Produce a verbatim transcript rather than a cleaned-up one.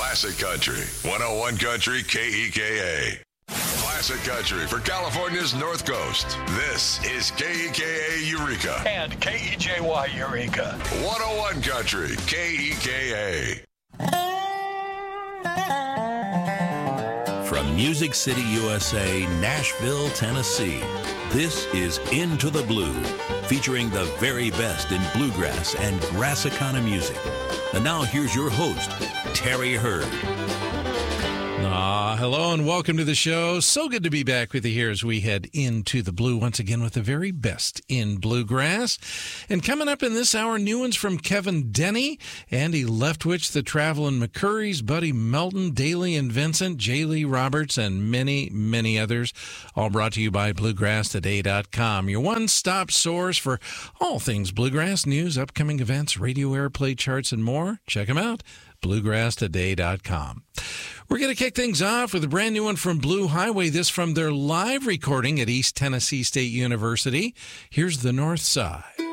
Classic Country, one oh one Country K E K A. Classic Country for California's North Coast. This is K E K A Eureka. And K E J Y Eureka. one oh one Country K E K A. From Music City, U S A, Nashville, Tennessee, this is Into the Blue, featuring the very best in bluegrass and Grassicana music. And now here's your host, Terry Hurd. Ah, hello and welcome to the show. So good to be back with you here as we head into the blue once again with the very best in bluegrass. And coming up in this hour, new ones from Kevin Denny, Andy Leftwich, The Travelin' McCurries, Buddy Melton, Daly and Vincent, J. Lee Roberts, and many, many others. All brought to you by bluegrass today dot com, your one-stop source for all things bluegrass, news, upcoming events, radio airplay charts, and more. Check them out, bluegrass today dot com. We're going to kick things off with a brand new one from Blue Highway, this from their live recording at East Tennessee State University. Here's The North Side.